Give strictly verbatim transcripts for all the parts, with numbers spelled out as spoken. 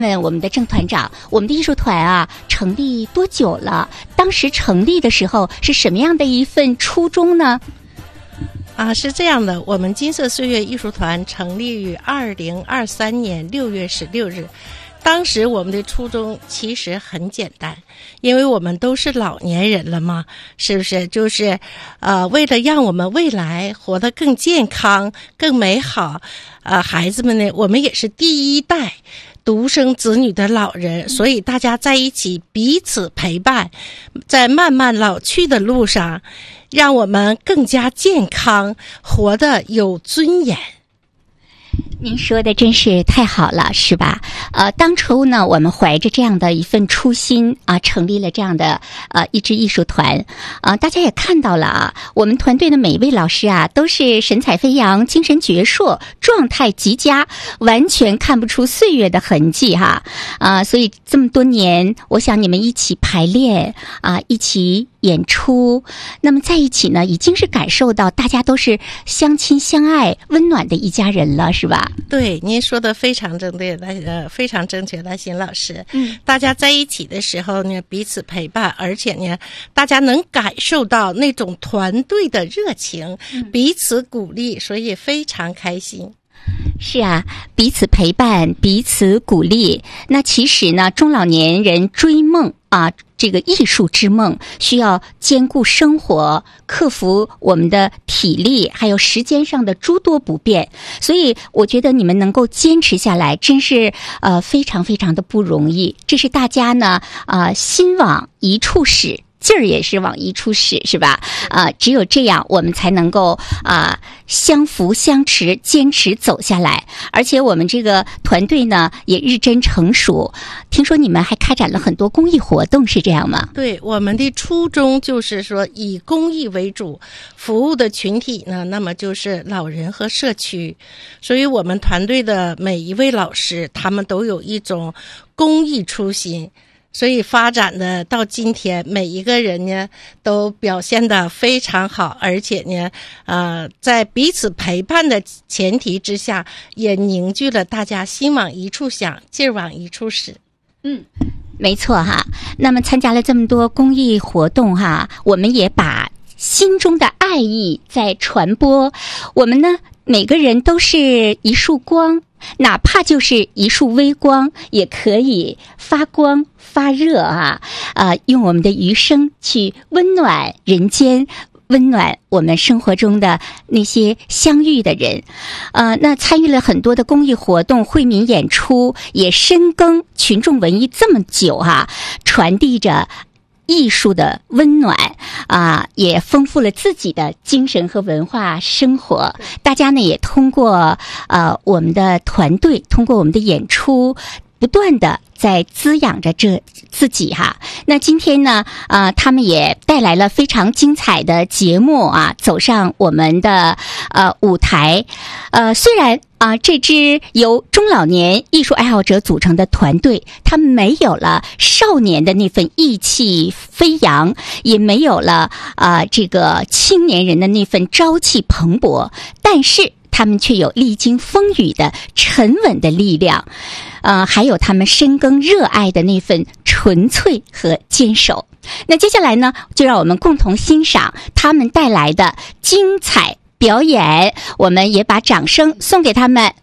问我们的郑团长，我们的艺术团啊成立多久了？当时成立的时候是什么样的一份初衷呢？ 啊，是这样的，我们金色岁月艺术团成立于二零二三年六月十六日。当时我们的初衷其实很简单，因为我们都是老年人了嘛，是不是？就是呃，为了让我们未来活得更健康、更美好，呃，孩子们呢，我们也是第一代独生子女的老人，所以大家在一起彼此陪伴，在慢慢老去的路上，让我们更加健康，活得有尊严。 您说的真是太好了，是吧？呃，当初呢，我们怀着这样的一份初心啊，成立了这样的呃一支艺术团啊。大家也看到了啊，我们团队的每一位老师啊，都是神采飞扬、精神矍铄、状态极佳，完全看不出岁月的痕迹哈啊。所以这么多年，我想你们一起排练啊，一起演出，那么在一起呢，已经是感受到大家都是相亲相爱、温暖的一家人了，是吧？ 对，您说的非常正对，呃，非常正确，来邢老师。嗯，大家在一起的时候呢，彼此陪伴，而且呢，大家能感受到那种团队的热情，彼此鼓励，所以非常开心。 是啊，彼此陪伴，彼此鼓励。那其实呢，中老年人追梦啊，这个艺术之梦需要兼顾生活，克服我们的体力还有时间上的诸多不便，所以我觉得你们能够坚持下来，真是呃非常非常的不容易。这是大家呢啊、呃、心往一处使，劲儿也是往一处使，是吧？啊、呃，只有这样，我们才能够啊、呃、相扶相持，坚持走下来。而且我们这个团队呢也日臻成熟，听说你们还开展了很多公益活动，是这样吗？ 对，我们的初衷就是说以公益为主，服务的群体呢，那么就是老人和社区。所以我们团队的每一位老师，他们都有一种公益初心。所以发展的到今天，每一个人呢都表现得非常好，而且呢，呃，在彼此陪伴的前提之下，也凝聚了大家心往一处想，劲儿往一处使。 嗯，没错哈。那么参加了这么多公益活动哈，我们也把心中的爱意在传播。我们呢，每个人都是一束光。哪怕就是一束微光，也可以发光发热啊！呃，用我们的余生去温暖人间，温暖我们生活中的那些相遇的人。呃，那参与了很多的公益活动、惠民演出，也深耕群众文艺这么久哈、啊，传递着艺术的温暖啊，也丰富了自己的精神和文化生活。大家呢也通过呃我们的团队，通过我们的演出，不断的在滋养着这自己哈。那今天呢，呃，他们也带来了非常精彩的节目啊，走上我们的呃舞台。呃，虽然啊，这支由中老年艺术爱好者组成的团队，他没有了少年的那份意气飞扬，也没有了啊这个青年人的那份朝气蓬勃，但是他们却有历经风雨的沉稳的力量，呃，还有他们深耕热爱的那份纯粹和坚守。那接下来呢，就让我们共同欣赏他们带来的精彩表演，我们也把掌声送给他们。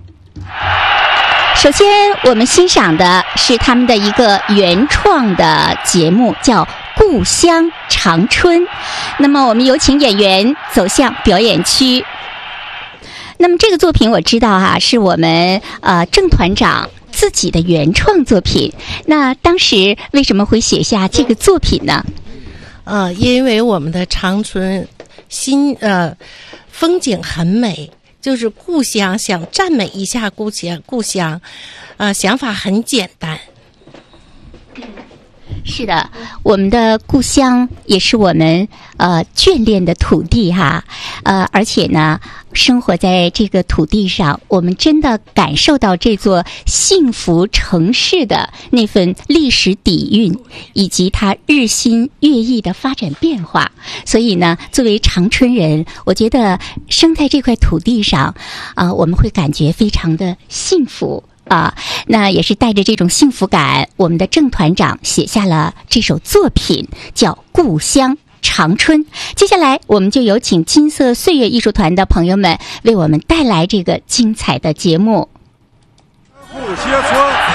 首先我们欣赏的是他们的一个原创的节目，叫《故乡长春》。那么我们有请演员走向表演区。那么这个作品我知道哈、啊，是我们呃郑团长自己的原创作品。那当时为什么会写下这个作品呢？ 呃，因为我们的长春新呃风景很美，就是故乡，想赞美一下故乡故乡，呃，想法很简单。 是的，我们的故乡也是我们呃眷恋的土地哈，呃，而且呢，生活在这个土地上，我们真的感受到这座幸福城市的那份历史底蕴，以及它日新月异的发展变化。所以呢，作为长春人，我觉得生在这块土地上啊、呃，我们会感觉非常的幸福。 啊，那也是带着这种幸福感，我们的郑团长写下了这首作品，叫《故乡长春》。接下来，我们就有请金色岁月艺术团的朋友们为我们带来这个精彩的节目。 不歇村。